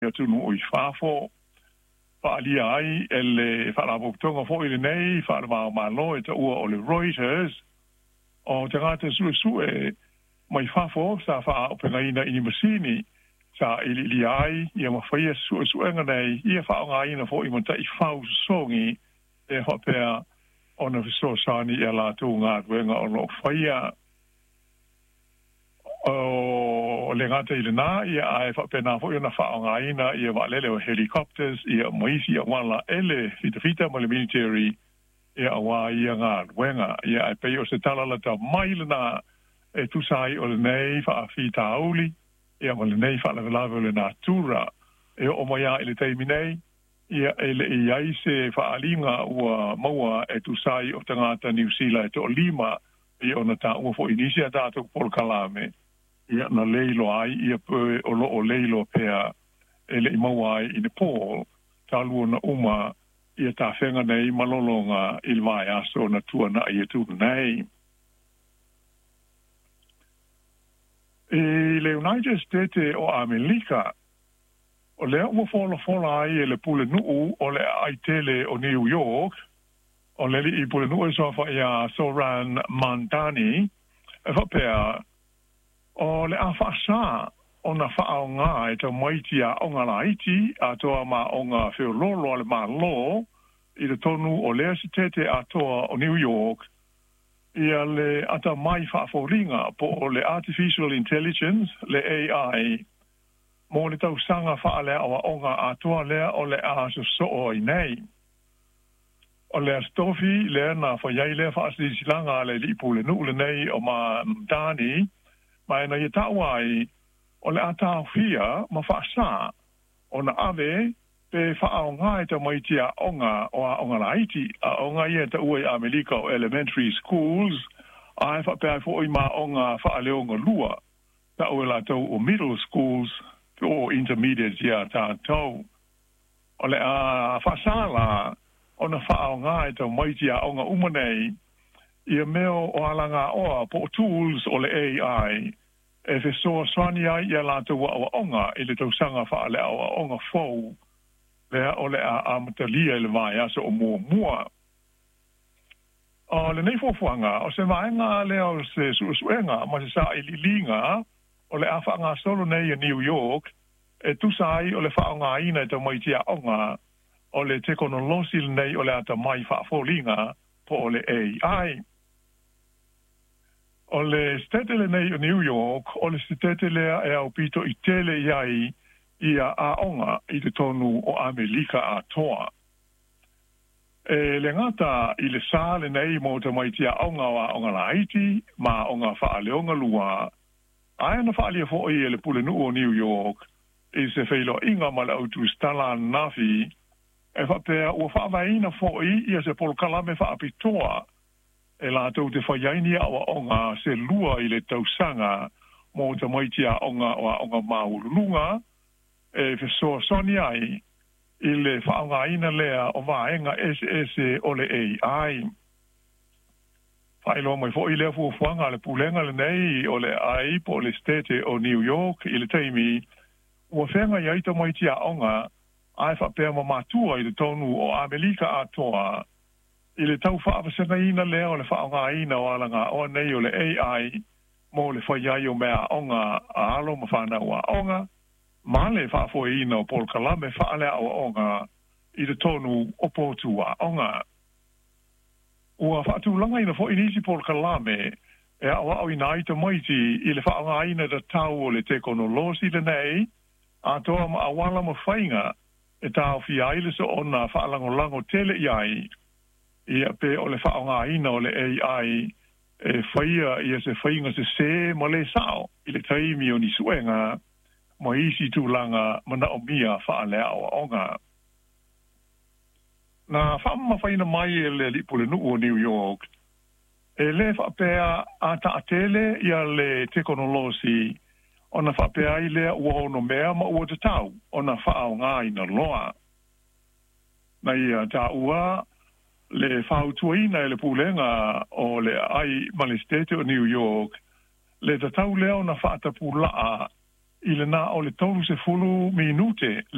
ia tunu o i whafo, whaalia ai, ele whaaraboktonga fo i le nei, whaarabao e ta ua o le Reuters, o te ngata sue mai whafo, sa wha o pengaina ini masini, sa ili ai, ia mawhaia suenga nei, ia whaonga ina fo i mata i whau songi, e hopea ona fiso sani ia la tu ngā tuenga o lo whaia, o le ngata i le nā, ia ai whapena fo i ona whaonga ina, ia walele o helicopters, ia maisi a wala ele, fita ma le military, ia awa ia ngā tuenga, ia ai pei o se talalata mailana, e tusai o le nei wha fita auli, ia ma le nei wha lawe le natura, e o maia i le teimi nei, ia ele i aise whaalinga ua maua e tusai o tangata New Zealand e to lima, ia ona ta ua fo inisia tātou polkalame, ia na leilo ai, ia pue o lo o leilo pea, ele i maua ai i Nepal, talu na uma, ia ta whenga nei malolonga il vai aso na tua na ia tu nei. E le United States o Amerika, o le ua fola ai e le pule nuu o le aitele o New York, o le li i pule nuu e sofa ia Soran Mandani, e whapea, o le a whaasa o na whaao ngā e ta maiti a onga laiti, a toa ma onga whiololo ale ma lo, i le tonu o le asitete a toa o New York, ia le ata mai whaaforinga po o le Artificial Intelligence, le AI, mo le tau sanga whaalea o onga a toa lea o le a so o i nei. O le astofi lea na whaiai lea whaasilanga le lipu le nuu le nei o ma mdani, ma ena i tauai o le ata whia ma whaasa o na ave pe whaao ngai ta maiti a onga o a onga laiti, a onga ia ta ue Amerika o elementary schools, a e whapea fo i ma onga whaaleonga lua, ta ue la tau o middle schools, o intermediate ia tātou. O le a whasala, o na whaao ngai ta maiti a onga umanei, ia meo o alanga oa po tools o le AI, e whesoa swani ai ia la tau wa onga, i le tau sanga whaale a onga fau, lea o le a amatalia le vai aso o mua. O le nei fofuanga, o se vaenga lea o se suenga, ma se sa ili linga, o le a whaanga solo nei a New York, e tusai o le whaonga ina e ta maiti a onga, o le tekonolosi nei o le ata mai whaafolinga, po o le AI. O le stetele nei o New York, o le stetele e au pito i tele iai, ia a onga i te tonu o Amerika a toa. E le ngata i le sāle nei mo te maiti a onga o a onga laiti, ma onga whaaleonga lua, aia na whaalia fo i e le pule nuu o New York, i se whailo inga ma le autu stala nafi, e whapea ua whaavaina fo i ia se polkalame whaapitoa, e la tau te whaiaini a onga se lua i le tausanga, mo te maiti a onga o a onga maurunga, e whesoa soni ai, i le whaonga ina lea o vaenga SS o le AI. Whailo mai fo i lea fuafuanga le pulenga le nei o le AI po le state o New York i le teimi, ua whenga i aita maiti a onga, ai whapea ma matua i le tonu o Amerika a toa, i le tau whaapasenga ina lea o le whaonga ina o alanga o nei o le AI, mo le whaiai o mea onga a alo ma whana o a onga, male whaafo ina o Paul Kalame whaalea o onga i le tonu o potu a onga. Ua whaatu langa ina fo inisi Paul Kalame e awa o ina aita maiti i le whaonga ina da tau o le tekonolosi le nei, a toa ma awala ma whainga e tau fi aile so ona whaalango tele iai i a pe o le whaonga ina o le AI e whaia i a se whainga se ma le sao i le taimi o ni suenga ma isi tūlanga mana o mia whaalea o onga. Na whaama whaina mai e le lipule nuu o New York, e le whapea a taatele ia le tekonolosi o na whapea i lea ua hono mea ma ua te tau o na whaao ngā ina loa. Na ia ta ua le whautuaina e le pulenga o le ai malestete o New York, le tatau leo na whaatapulaa i le na o le tolu se fulu minute